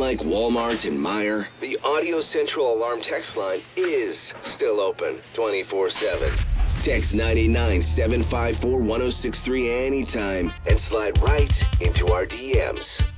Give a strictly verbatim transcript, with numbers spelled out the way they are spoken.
Unlike Walmart and Meijer, the Audio Central Alarm text line is still open twenty-four seven. Text nine nine, seven five four, one oh six three anytime and slide right into our D Ms.